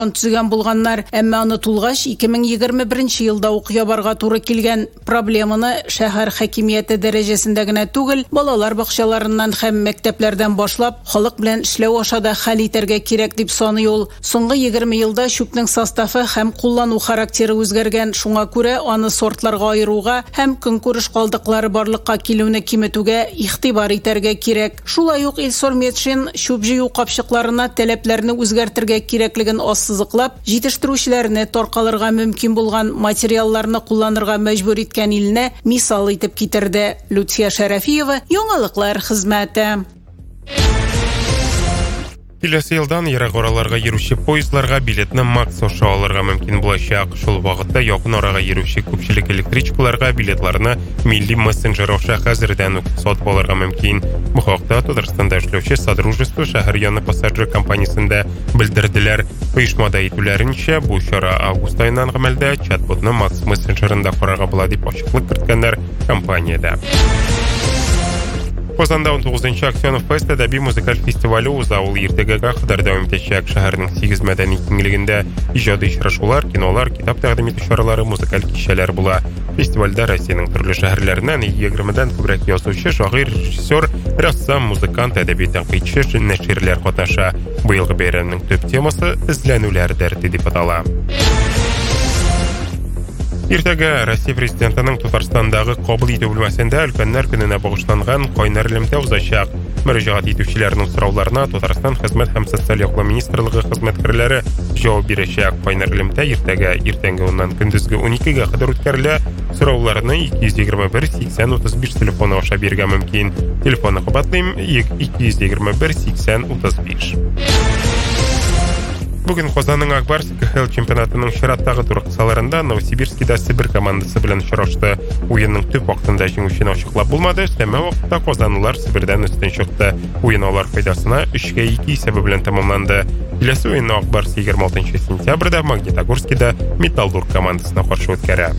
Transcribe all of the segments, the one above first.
түзген булганнар, әмма аны тулгач 2021 елда укуя барга туры килгән. Проблеманы шәһәр хакимияте дәрәҗәсендә генә түгел, балалар бакчаларыннан һәм мәктәпләрдән башлап, халык белән эшләү аша да хәл итәргә кирәк дип саный ул. Соңгы 20 елда чүпнең составы һәм куллану характеры үзгәргән, шуңа күрә аны сортларга аеруга һәм көнкүреш калдыклары барлыкка килүне киметүгә игътибар итәргә кирәк. Шулай ук Илсор Метшин чүп җыю капчыкларына таләпләрне үзгәртергә кирәклеген ассызыклап, җитештерүчеләрне таркалырга мөмкин булган материалларны кулланырга мәҗбүр иткән илне мисал итеп китерде. Лютфия Шәрәфиева, Яңалыклар хезмәте. Киләсе елдан ерак араларга йөрүче поездларга билетны макс аша алырга мөмкин булачак. Шул вакытта якын арага йөрүче күпчелек электричкаларга билетларны милли мессенджер аша хәзердән үк сатып алырга мөмкин. Бу хакта Татарстанда эшләүче Содружество шәһәр яны пассажир компаниясендә белдерделәр. Оешмада әйтүләренчә, бу чара август аеннан гамәлдә чат-ботны макс мессенджерында карарга була дип ачыклык керткәннәр компаниядә. Казанда 19-нчы Аксенов Фест әдәби музыкаль фестивале уза. Ул иртәгәгә кадәр дәвам итәчәк. Шәһәрнең 8 мәдәни киңлегендә иҗади очрашулар, кинолар, китап тәкъдим итү чаралары, музыкаль кичәләр була. Фестивальдә Россиянең төрле шәһәрләреннән 20-дән күбрәк язучы, шагыйрь, режиссер, рәссам, музыкант, әдәби тәнкыйтьче, нәширләр катнаша. Быелгы бәйрәмнең төп темасы эзләнүләр дәрте дип атала. Иртәгә Россия президентының Татарстандагы кабул итү бүлмәсендә өлкәннәр көненә багышланган кайнар элемтә узачак. Мөрәҗәгать итүчеләрнең сорауларына Татарстан хезмәт һәм социаль яклау министрлыгы хезмәткәрләре җавап бирәчәк. Кайнар элемтә иртәгә иртәнге уннан көндезге 12-гә кадәр үткәрелә. Сорауларны 221 80 35 телефоны аша бирергә мөмкин. Телефонны кабатлыйм: 221 80 35. Бүген Казанның Акбарс КХЛ чемпионатының чираттагы тур кысаларында Новосибирскида Сибир командасы белән очрашты. Уенның төп вакытында җиңүчене ачыклап булмады, өстәмә вакытта казанлылар Сибирдән үстен чыкты. Уен алар файдасына 3-2 исәбе белән тәмамланды. Киләсе уенны Акбарс 26 сентябрьдә Магнитогорскида Металлург командасына каршы үткәрә.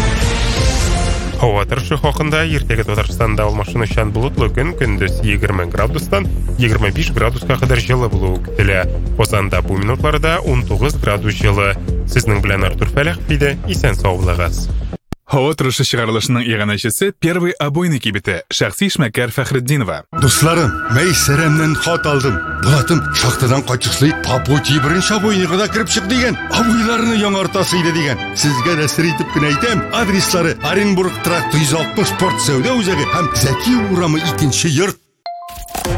Һава торышы хакында иртәгә Татарстанда алмашынучан болытлы көн, көндез 20 градустан 25 градуска кадәр җылы булуы көтелә. Казанда бу минутларда 19 градус җылы. Сезнең белән Артур Фәләхов, исән саулыгыз. Һава торышы чыгарылышының иганәчесе первый обойный кибете шәхси эшмәкәр Фәхретдинова. Дусларым, Мәйсәрәмнән хат алдым. Булатым шахтадан качышлый Папути беренче обойныйга да кирип чык дигән. Обойларны яңартасы иде дигән. Сезгә нәсер итеп кенә әйтәм. Адреслары Оренбург тракт 160 спорт сәүдә үзәге һәм Зәки урамы 2-нче йорт.